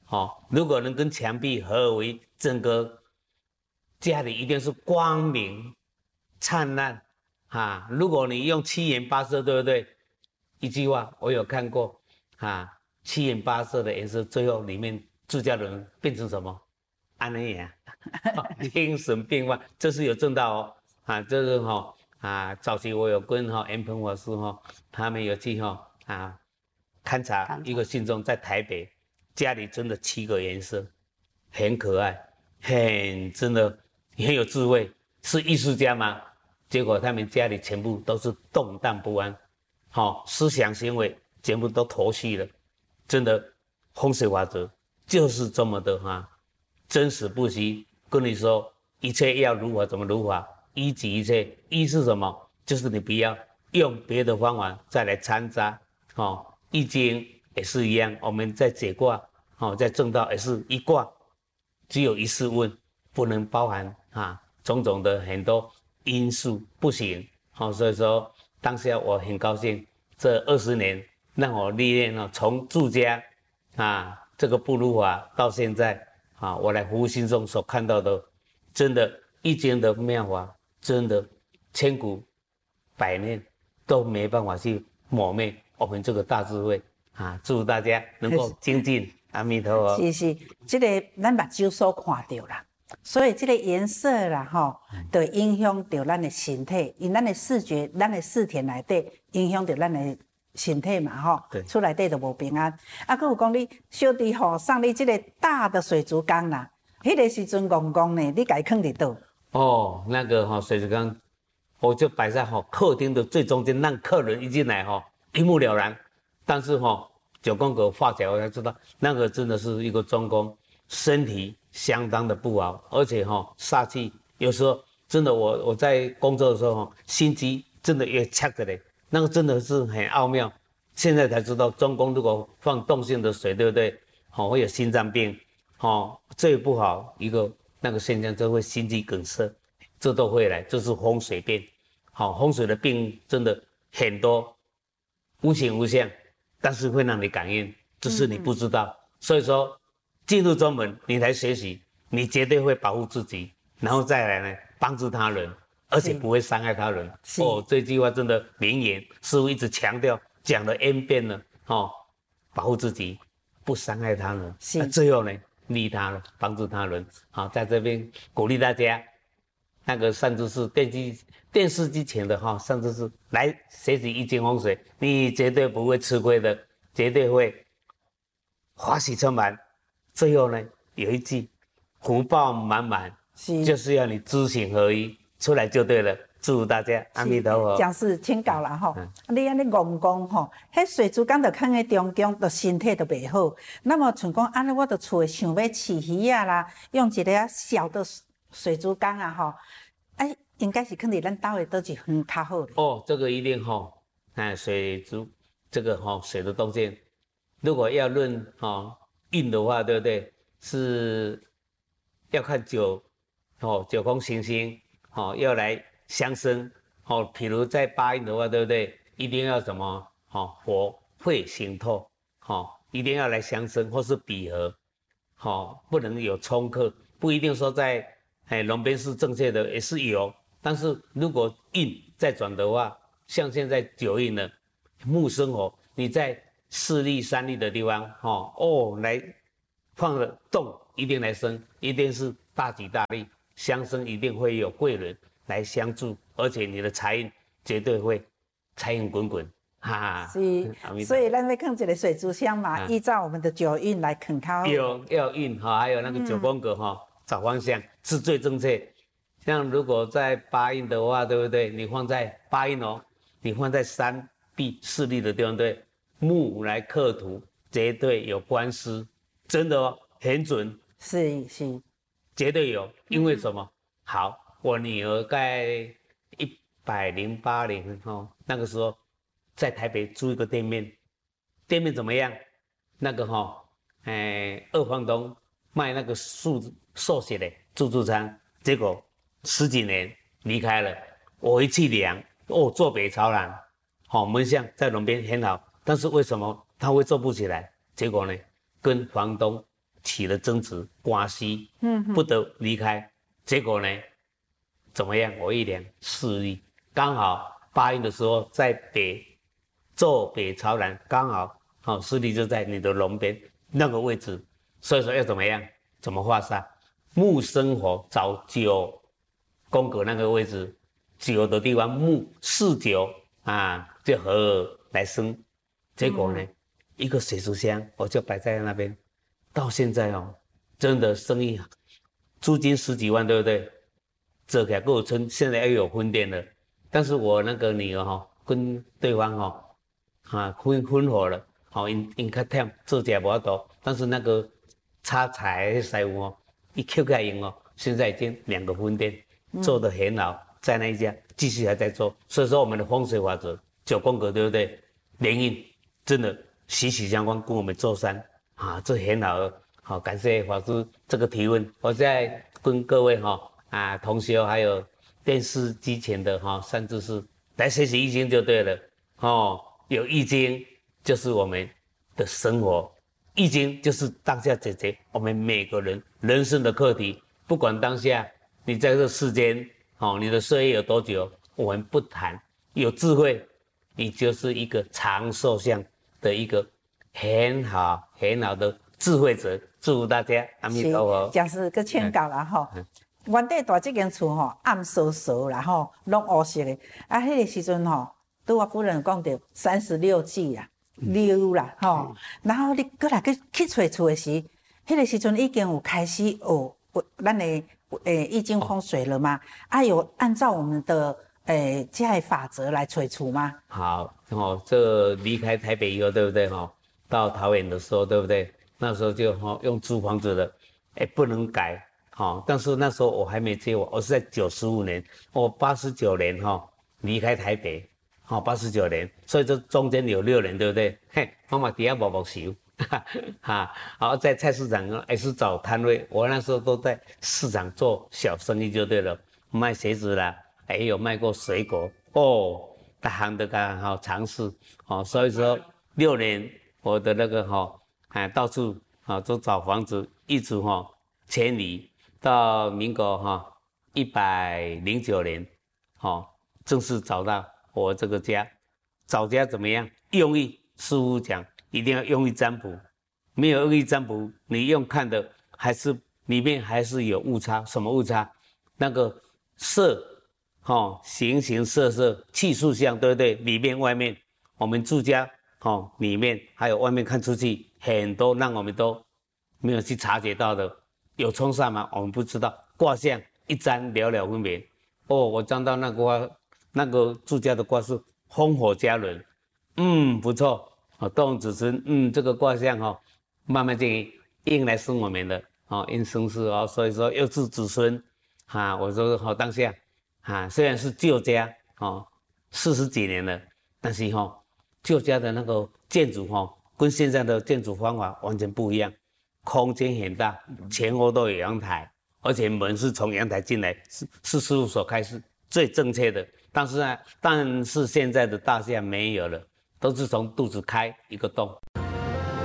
如果能跟墙壁合而为，整个家里一定是光明灿烂如果你用七颜八色，对不对？一句话我有看过七颜八色的颜色，最后里面住家人变成什么？安尼呀，精神变化，这是有证到这是早期我有跟严鹏法师他们有去勘察一个信众在台北，家里真的7个颜色，很可爱，真的很有智慧，是艺术家吗？结果他们家里全部都是动荡不安，思想行为全部都脱序了，真的风水法则就是这么的真实不虚。跟你说，一切要如何怎么如何，一即一切。一是什么？就是你不要用别的方法再来掺杂易经也是一样，我们在解卦在正道也是一卦，只有一事问，不能包含种种的很多因素，不行所以说当下我很高兴，这20年让我历练从住家这个不如法到现在我来服务信众所看到的，真的易经的妙法，真的千古百年都没办法去抹灭我们这个大智慧祝大家能够精进，阿弥陀佛。 是，这个咱目睭所看到啦，所以这个颜色啦就影响到咱的身体，因咱的视觉，咱的视田内底影响到咱的身体嘛厝内底就无平安。还有讲你小弟送你这个大的水族缸啦，迄个时阵戆戆呢，你家放伫倒？ 那个水族缸，我就摆在客厅的最中间，让客人一进来一目了然。但是9宫格画起来，我才知道那个真的是一个中宫，身体相当的不好，而且煞气。有时候真的我在工作的时候心机真的也呛着嘞，那个真的是很奥妙。现在才知道中宫如果放动性的水，对不对？会有心脏病，最不好一个那个现象就会心肌梗塞，这都会来，这是风水病。风水的病真的很多，无形无相，但是会让你感应，只是你不知道。所以说进入宗门你来学习，你绝对会保护自己，然后再来呢帮助他人，而且不会伤害他人。这句话真的名言，师父一直强调，讲了 N 遍了保护自己，不伤害他人，最后呢利他了，帮助他人。在这边鼓励大家，那个上知识电视机前的上知识来学习易经风水，你绝对不会吃亏的，绝对会欢喜充满。最后呢有一句福报满满，就是要你知行合一，出来就对了。祝大家阿弥陀佛。 讲师请教啦你安尼戆戆迄水族缸就放在中间，就身体就袂好。那么像讲安尼，我就厝诶想要饲鱼啦，用一个小的水族缸应该是放伫咱家的倒一方较好的。 这个一定水族这个水的动静，如果要论运的话，对不对？是要看九宫行星要来相生比如在8运的话，对不对？一定要什么火会行透一定要来相生或是比合不能有冲克，不一定说在龙边是正确的，也是有。但是如果运再转的话，像现在9运了，木生火，你在4立3立的地方来放了动，一定来生，一定是大吉大利，相生一定会有贵人来相助，而且你的财运绝对会财运滚滚是，所以咱要放一个水族箱嘛，依照我们的9运来放较好。 要运还有那个9宫格找方向是最正确。像如果在8运的话，对不对？你放在8运你放在3立4立的地方，对，木来克土，绝对有官司，真的很准。 是， 绝对有。因为什么？好，我女儿在108年那个时候在台北租一个店面怎么样？那个二房东卖那个寿喜的自助餐，结果10几年离开了。我一去量，坐北朝南，门向在龙边很好，但是为什么他会做不起来？结果呢，跟房东起了争执关系，不得离开。结果呢，怎么样？我一量视力，刚好8运的时候在坐北朝南，刚好视力就在你的龙边那个位置，所以说要怎么样？怎么化煞？木生火，找9宫格那个位置，9的地方木4、9就合而来生。结果呢，一个水族箱我就摆在那边，到现在真的生意租金10几万，对不对？这个够村现在要有分店了，但是我那个女儿跟对方分合了，因较忝做家无法度，但是那个插彩师傅一 Q 开用现在已经2个分店，做得很好，在那一家继续还在做，所以说我们的风水法则9宫格对不对？联运真的息息相关，跟我们做山这很好。好，感谢法师这个提问，我在跟各位同学还有电视机前的善知识来学习易经就对了有易经就是我们的生活，易经就是当下解决我们每个人人生的课题，不管当下你在这世间你的岁月有多久，我们不谈，有智慧，你就是一个长寿相的一个很好的智慧者。祝福大家，阿弥陀佛。 讲师个劝告啦原底大这间厝暗飕飕啦拢乌色的，迄个时阵对我夫人讲着36季啊，溜啦然后你过来去找厝的时，迄个时阵已经有开始学咱的易经风水了吗？有按照我们的这样的法则来找厝吗？ 好这离开台北以后，对不对到桃园的时候，对不对？那时候就用租房子的，不能改但是那时候我还没结婚，我是在95年，我89年离开台北，89年，所以这中间有6年，对不对？嘿，妈妈底下默默收，好在菜市场也是找摊位，我那时候都在市场做小生意就对了，卖鞋子啦，也有卖过水果大行的尝试所以说6年我的那个到处都找房子，一直迁移到民国109年正式找到我这个家。找家怎么样？用意，师父讲一定要用意占卜，没有用意占卜，你用看的还是里面还是有误差。什么误差？那个色形形色色气数相，对不对？里面外面，我们住家里面还有外面看出去很多让我们都没有去察觉到的，有冲煞吗？我们不知道。卦象一占了了分明。我占到那个住家的卦是风火家人，不错。动子孙，这个卦象慢慢就应来生我们的应生世所以说又是子孙我说当下虽然是旧家40几年了，但是旧家的那个建筑跟现在的建筑方法完全不一样，空间很大，前后都有阳台，而且门是从阳台进来，是事务所开始最正确的。但是现在的大厦没有了，都是从肚子开一个洞。